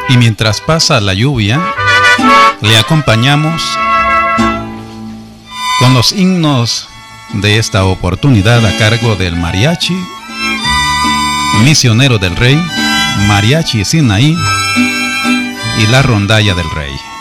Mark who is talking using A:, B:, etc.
A: Y mientras pasa la lluvia, le acompañamos con los himnos de esta oportunidad a cargo del Mariachi Misionero del Rey, Mariachi Sinaí y la Rondalla del Rey.